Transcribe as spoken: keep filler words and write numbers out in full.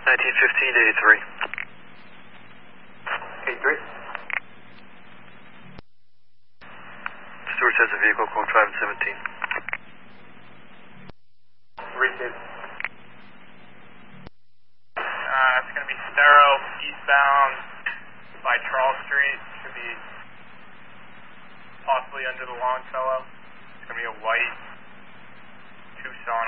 nineteen fifteen to eighty-three. eighty-three. Stewart has a vehicle code five and seventeen. Repeat. Uh, it's going to be Stero, eastbound by Charles Street. Should be possibly under the Longfellow. It's going to be a white Tucson